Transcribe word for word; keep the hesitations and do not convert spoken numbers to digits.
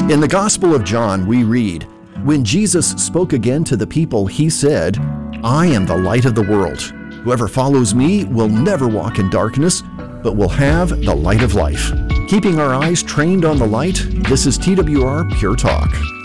In the Gospel of John, we read, "When Jesus spoke again to the people, he said, 'I am the light of the world. Whoever follows me will never walk in darkness, but will have the light of life.'" Keeping our eyes trained on the light, this is T W R Pure Talk.